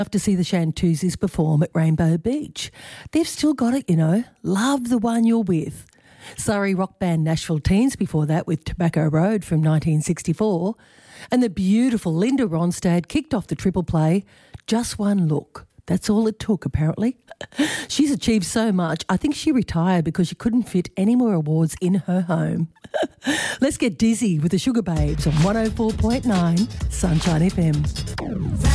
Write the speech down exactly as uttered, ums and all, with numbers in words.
Love to see the Shantuzis perform at Rainbow Beach. They've still got it, you know. Love the one you're with. Surrey rock band Nashville Teens before that with Tobacco Road from nineteen sixty-four. And the beautiful Linda Ronstadt kicked off the triple play, Just One Look. That's all it took, apparently. She's achieved so much. I think she retired because she couldn't fit any more awards in her home. Let's get dizzy with the Sugar Babes on one oh four point nine Sunshine F M.